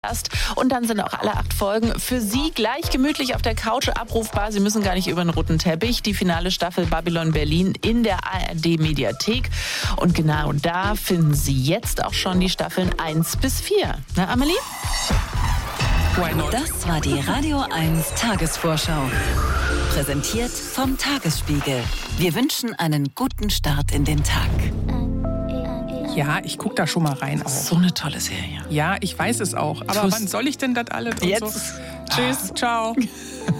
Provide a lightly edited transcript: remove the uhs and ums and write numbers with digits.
zusammengefasst. Und dann sind auch alle 8 Folgen für Sie gleich gemütlich auf der Couch abrufbar. Sie müssen gar nicht über einen roten Teppich. Die finale Staffel Babylon Berlin in der ARD-Mediathek. Und genau da finden Sie jetzt auch schon die Staffeln 1 bis 4. Na, Amelie? Das war die Radio 1 Tagesvorschau. Präsentiert vom Tagesspiegel. Wir wünschen einen guten Start in den Tag. Ja, ich gucke da schon mal rein auch. So eine tolle Serie. Ja, ich weiß es auch. Aber wann soll ich denn das alles? Und Jetzt. So? Tschüss, ciao.